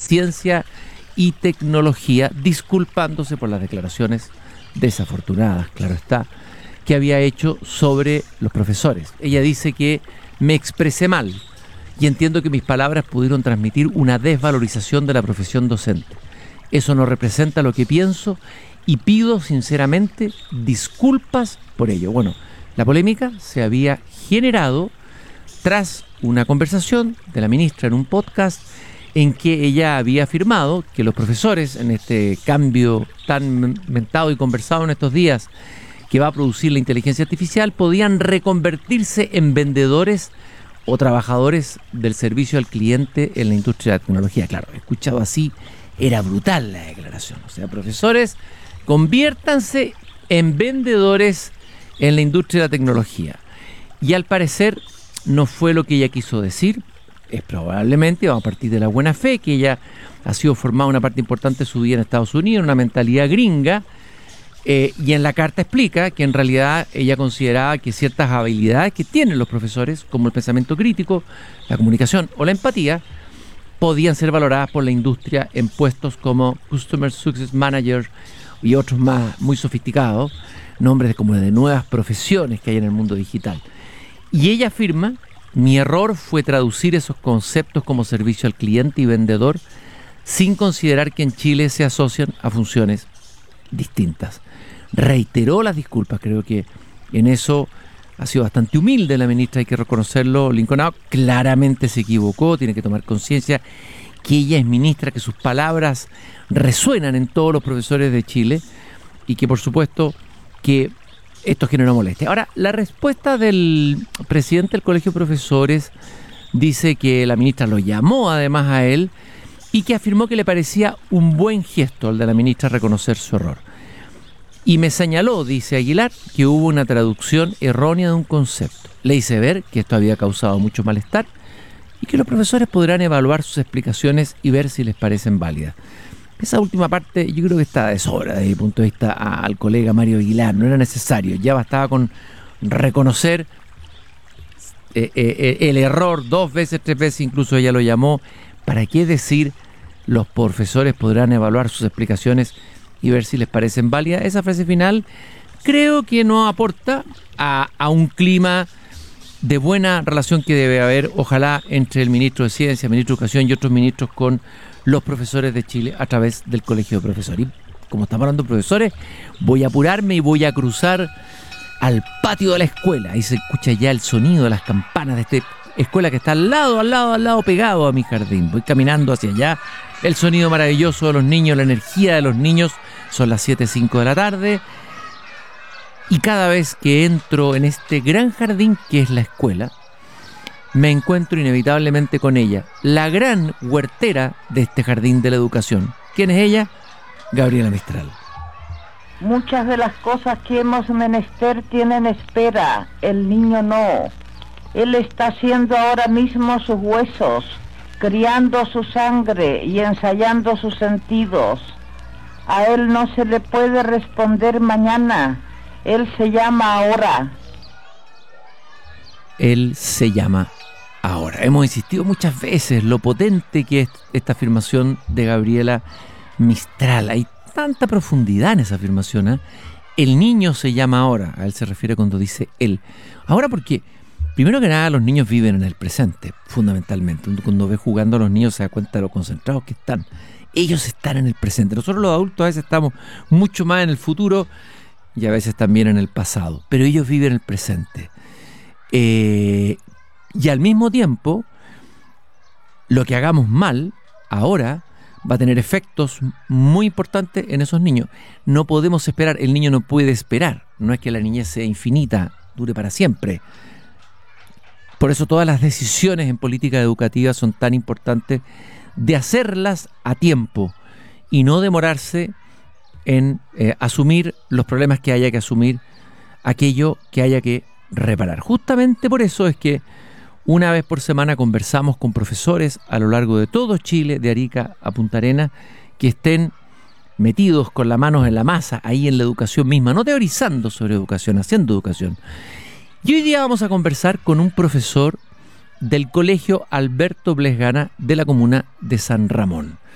Ciencia y Tecnología, disculpándose por las declaraciones desafortunadas, claro está, que había hecho sobre los profesores. Ella dice que me expresé mal y entiendo que mis palabras pudieron transmitir una desvalorización de la profesión docente. Eso no representa lo que pienso y pido sinceramente disculpas por ello. Bueno, la polémica se había generado tras una conversación de la ministra en un podcast en que ella había afirmado que los profesores, en este cambio tan mentado y conversado en estos días que va a producir la inteligencia artificial, podían reconvertirse en vendedores o trabajadores del servicio al cliente en la industria de la tecnología. Claro, escuchado así, era brutal la declaración. O sea, profesores, conviértanse en vendedores en la industria de la tecnología. Y al parecer no fue lo que ella quiso decir. Es probablemente, vamos a partir de la buena fe, que ella ha sido formada una parte importante de su vida en Estados Unidos, una mentalidad gringa, y en la carta explica que en realidad ella consideraba que ciertas habilidades que tienen los profesores, como el pensamiento crítico, la comunicación o la empatía, podían ser valoradas por la industria en puestos como Customer Success Manager y otros más muy sofisticados, nombres como de nuevas profesiones que hay en el mundo digital. Y ella afirma: mi error fue traducir esos conceptos como servicio al cliente y vendedor sin considerar que en Chile se asocian a funciones distintas. Reiteró las disculpas, creo que en eso ha sido bastante humilde la ministra, hay que reconocerlo. Lincoln claramente se equivocó, tiene que tomar conciencia que ella es ministra, que sus palabras resuenan en todos los profesores de Chile y que por supuesto que esto generó molestia. Ahora, la respuesta del presidente del Colegio de Profesores dice que la ministra lo llamó además a él y que afirmó que le parecía un buen gesto al de la ministra reconocer su error. Y me señaló, dice Aguilar, que hubo una traducción errónea de un concepto. Le hice ver que esto había causado mucho malestar y que los profesores podrán evaluar sus explicaciones y ver si les parecen válidas. Esa última parte yo creo que está de sobra desde mi punto de vista al colega Mario Aguilar. No era necesario, ya bastaba con reconocer el error 2 veces, 3 veces, incluso ella lo llamó. ¿Para qué decir los profesores podrán evaluar sus explicaciones y ver si les parecen válidas? Esa frase final creo que no aporta a un clima de buena relación que debe haber, ojalá, entre el ministro de Ciencia, el ministro de Educación y otros ministros con los profesores de Chile a través del Colegio de Profesores. Y como estamos hablando de profesores, voy a apurarme y voy a cruzar al patio de la escuela. Ahí se escucha ya el sonido de las campanas de esta escuela que está al lado, pegado a mi jardín. Voy caminando hacia allá. El sonido maravilloso de los niños, la energía de los niños. Son las 7:05 de la tarde. Y cada vez que entro en este gran jardín que es la escuela, me encuentro inevitablemente con ella, la gran huertera de este jardín de la educación. ¿Quién es ella? Gabriela Mistral. Muchas de las cosas que hemos menester tienen espera, el niño no. Él está haciendo ahora mismo sus huesos, criando su sangre y ensayando sus sentidos. A él no se le puede responder mañana, él se llama ahora. Él se llama ahora. Hemos insistido muchas veces lo potente que es esta afirmación de Gabriela Mistral. Hay tanta profundidad en esa afirmación, ¿eh? El niño se llama ahora. A él se refiere cuando dice él. Ahora, porque primero que nada los niños viven en el presente, fundamentalmente. Cuando ve jugando a los niños se da cuenta de lo concentrados que están. Ellos están en el presente. Nosotros los adultos a veces estamos mucho más en el futuro y a veces también en el pasado. Pero ellos viven en el presente. Y al mismo tiempo, lo que hagamos mal ahora va a tener efectos muy importantes en esos niños. No podemos esperar, el niño no puede esperar. No es que la niñez sea infinita, dure para siempre. Por eso todas las decisiones en política educativa son tan importantes de hacerlas a tiempo y no demorarse en asumir los problemas que haya que asumir, aquello que haya que reparar. Justamente por eso es que una vez por semana conversamos con profesores a lo largo de todo Chile, de Arica a Punta Arenas, que estén metidos con las manos en la masa, ahí en la educación misma, no teorizando sobre educación, haciendo educación. Y hoy día vamos a conversar con un profesor del Colegio Alberto Blesgana de la comuna de San Ramón.